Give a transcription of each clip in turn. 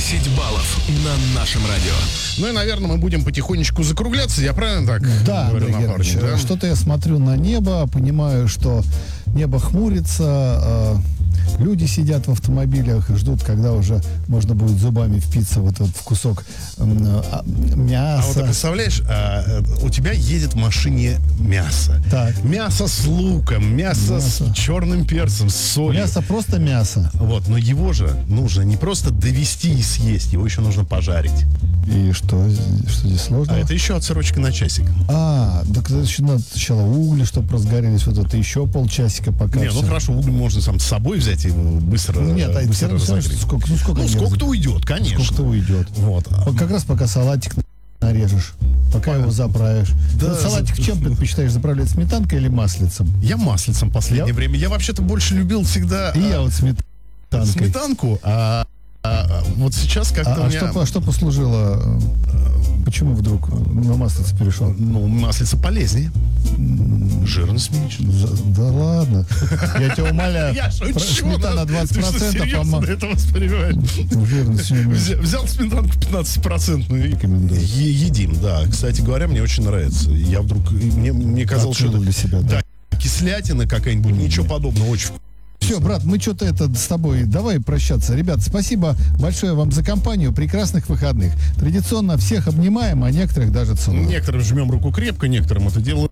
10 баллов на нашем радио. Ну и, наверное, мы будем потихонечку закругляться. Я правильно так говорю, напарник, да? Что-то я смотрю на небо, понимаю, что небо хмурится, люди сидят в автомобилях и ждут, когда уже можно будет зубами впиться вот этот в кусок мяса. А вот ты представляешь, у тебя едет в машине мясо. Так. Мясо с луком, мясо с черным перцем, с солью. Мясо просто мясо. Вот, но его же нужно не просто довести и съесть, его еще нужно пожарить. И что здесь сложно? А это еще отсрочка на часик. Так еще надо сначала угли, чтобы разгорелись, вот это еще полчасика пока. Не, ну хорошо, уголь можно сам с собой взять и быстро, Нет, быстро разогреть. Сколько-то уйдет, конечно. Сколько-то уйдет. Вот. Как раз пока салатик нарежешь, пока его заправишь. Да, салатик чем предпочитаешь, заправлять, сметанкой или маслицем? Я маслицем в последнее время. Я вообще-то больше любил всегда И я вот сметанкой. Сметанку, вот сейчас как-то у меня... А что послужило? Почему вдруг на маслице перешел? Ну, маслица полезнее. Жирность меньше. Да ладно. Я тебя умоляю. Я шучу. Сметана 20%, Ты что, серьезно это воспринимаешь? Жирность меньше. Взял сметанку 15% и едим, да. Кстати говоря, мне очень нравится. Я вдруг... Мне казалось, что это... для себя, да. Кислятина какая-нибудь, ничего подобного, очень вкусно. Все, брат, мы что-то с тобой давай прощаться. Ребят, спасибо большое вам за компанию. Прекрасных выходных. Традиционно всех обнимаем, а некоторых даже целуем. Некоторым жмем руку крепко, некоторым это делаем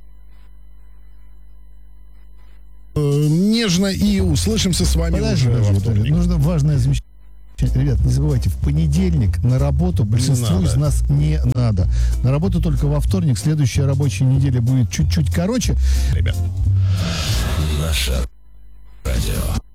нежно. И услышимся с вами уже во вторник. Нужно важное замечание. Ребят, не забывайте, в понедельник на работу большинству из нас не надо. На работу только во вторник. Следующая рабочая неделя будет чуть-чуть короче. Ребят. Наше радио.